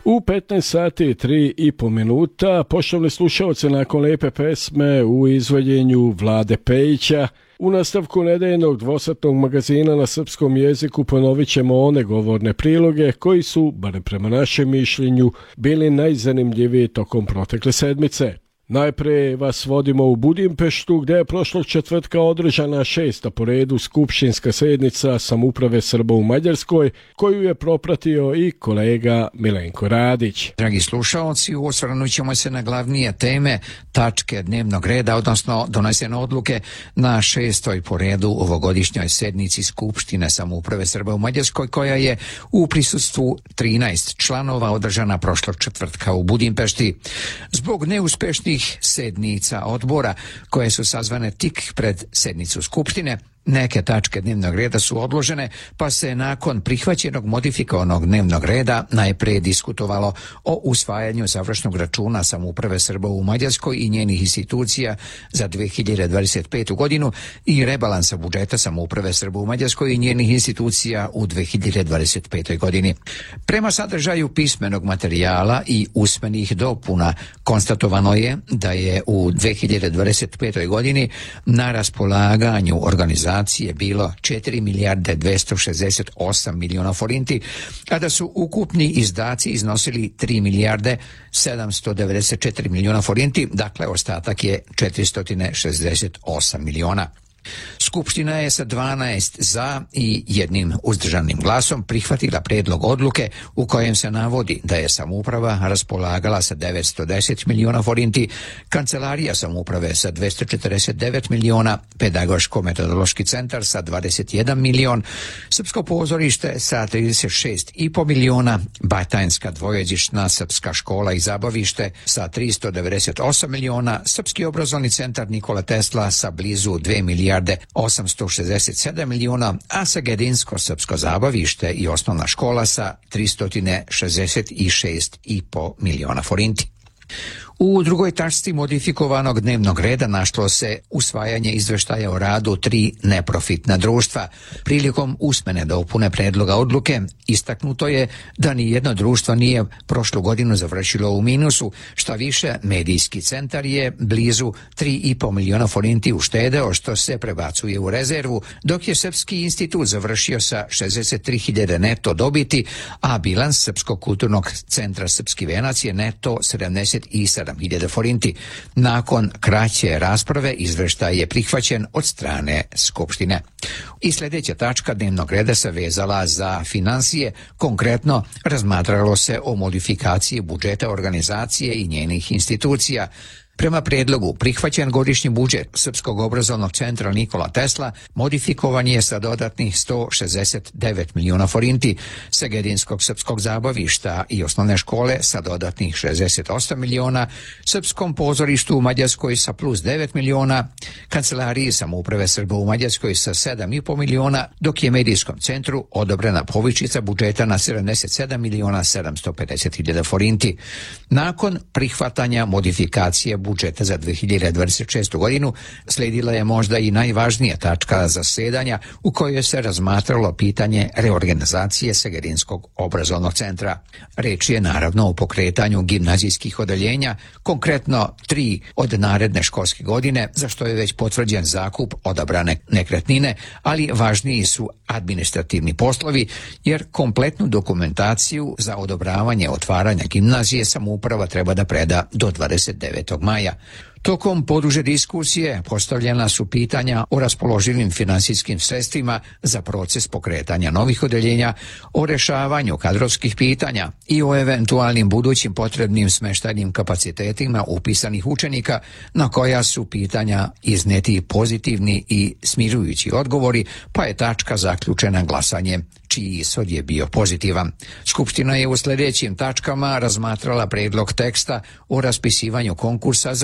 U 15 sati i 3,5 minuta, poštovni slušalci, nakon lijepe pesme u izvođenju Vlade Pejića, u nastavku nedeljnog dvosatnog magazina na srpskom jeziku ponovit ćemo one govorne priloge koji su, barem prema našem mišljenju, bili najzanimljiviji tokom protekle sedmice. Najprije vas vodimo u Budimpeštu, gdje je prošlog četvrtka održana 6. po redu skupštinska sjednica Samouprave Srba u Mađarskoj, koju je propratio i kolega Milenko Radić. Dragi slušalci, osvrnut ćemo se na glavnije teme, tačke dnevnog reda, odnosno donesene odluke na 6. po redu ovogodišnjoj sednici Skupštine Samouprave Srba u Mađarskoj, koja je u prisustvu 13 članova održana prošlog četvrtka u Budimpešti. Zbog neuspešnih sednica odbora koje su sazvane tik pred sednicu Skupštine, neke tačke dnevnog reda su odložene, pa se nakon prihvaćenog modifikovanog dnevnog reda najprije diskutovalo o usvajanju završnog računa Samouprave Srba u Mađarskoj i njenih institucija za 2025. godinu i rebalansa budžeta Samouprave Srba u Mađarskoj i njenih institucija u 2025. godini. Prema sadržaju pismenog materijala i usmenih dopuna konstatovano je da je u 2025. godini na raspolaganju organizacije bilo 4 milijarde 268 miliona forinti, a da su ukupni izdaci iznosili 3 milijarde 794 miliona forinti, dakle ostatak je 468 miliona. Skupština je sa 12 za i jednim uzdržanim glasom prihvatila prijedlog odluke u kojem se navodi da je samouprava raspolagala sa 910 miliona forinti, kancelarija samouprave sa 249 miliona, pedagoško-metodološki centar sa 21 milion, srpsko pozorište sa 36,5 miliona, batajnska dvojezična srpska škola i zabavište sa 398 miliona, srpski obrazovni centar Nikola Tesla sa blizu 2 milijarde 867 miliona, a Segedinsko srpsko zabavište i osnovna škola sa 366,5 miliona forinti. U drugoj tačci modifikovanog dnevnog reda našlo se usvajanje izveštaja o radu 3 neprofitna društva. Prilikom usmene dopune predloga odluke istaknuto je da ni jedno društvo nije prošlu godinu završilo u minusu, šta više medijski centar je blizu 3,5 miliona forinti uštedeo, što se prebacuje u rezervu, dok je Srpski institut završio sa 63.000 neto dobiti, a bilans Srpskog kulturnog centra Srpski venac je neto 77.000 forinti. Nakon kraće rasprave izveštaj je prihvaćen od strane Skupštine. I sljedeća tačka dnevnog reda se vezala za financije, konkretno razmatralo se o modifikaciji budžeta organizacije i njenih institucija. Prema predlogu prihvaćen godišnji budžet Srpskog obrazovnog centra Nikola Tesla modifikovan je sa dodatnih 169 miliona forinti, Segedinskog srpskog zabavišta i osnovne škole sa dodatnih 68 miliona, Srpskom pozorištu u Mađarskoj sa plus 9 miliona, kancelariji Samouprave Srba u Mađarskoj sa 7,5 miliona, dok je medijskom centru odobrena povišica budžeta na 77 miliona 750 hiljada forinti. Nakon prihvatanja modifikacije budžeta za 2026. godinu slijedila je možda i najvažnija tačka zasedanja u kojoj se razmatralo pitanje reorganizacije Segedinskog obrazovnog centra. Reč je naravno o pokretanju gimnazijskih odeljenja, konkretno 3 od naredne školske godine, za što je već potvrđen zakup odabrane nekretnine, ali važniji su administrativni poslovi, jer kompletnu dokumentaciju za odobravanje otvaranja gimnazije samouprava treba da preda do 29. maja. Tokom poduže diskusije postavljena su pitanja o raspoloživim finansijskim sredstvima za proces pokretanja novih odeljenja, o rješavanju kadrovskih pitanja i o eventualnim budućim potrebnim smještajnim kapacitetima upisanih učenika, na koja su pitanja izneti pozitivni i smirujući odgovori, pa je tačka zaključena glasanjem čiji ishod je bio pozitivan. Skupština je u sljedećim tačkama razmatrala predlog teksta o raspisivanju konkursa za direktora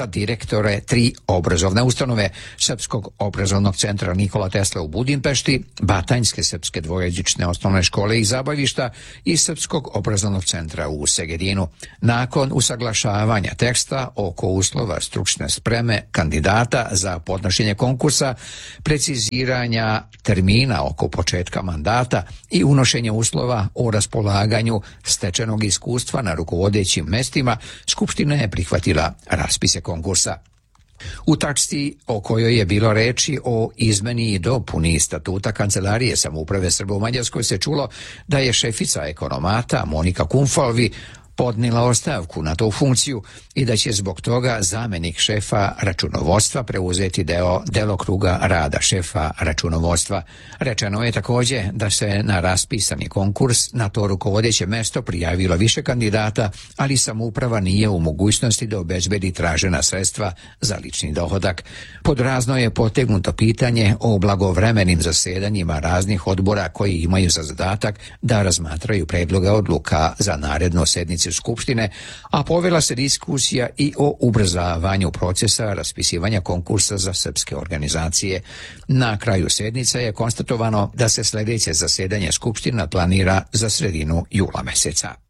direktore 3 obrazovne ustanove, Srpskog obrazovnog centra Nikola Tesla u Budimpešti, Batanjske srpske dvojezične osnovne škole i zabavišta i Srpskog obrazovnog centra u Segedinu. Nakon usaglašavanja teksta oko uslova stručne spreme kandidata za podnošenje konkursa, preciziranja termina oko početka mandata i unošenja uslova o raspolaganju stečenog iskustva na rukovodećim mestima, Skupština je prihvatila raspise konkursa. U tačci o kojoj je bilo reči o izmeni i dopuni statuta Kancelarije samouprave Srba u Mađarskoj se čulo da je šefica ekonomata Monika Kumfalvi podnila ostavku na tu funkciju i da će zbog toga zamenik šefa računovodstva preuzeti deo delokruga rada šefa računovodstva. Rečeno je također da se na raspisani konkurs na to rukovodeće mesto prijavilo više kandidata, ali samouprava nije u mogućnosti da obezbedi tražena sredstva za lični dohodak. Pod razno je potegnuto pitanje o blagovremenim zasedanjima raznih odbora koji imaju za zadatak da razmatraju predloge odluka za narednu sednicu Skupštine, a povela se diskusija i o ubrzavanju procesa raspisivanja konkursa za srpske organizacije. Na kraju sednice je konstatovano da se sljedeće zasedanje Skupština planira za sredinu jula meseca.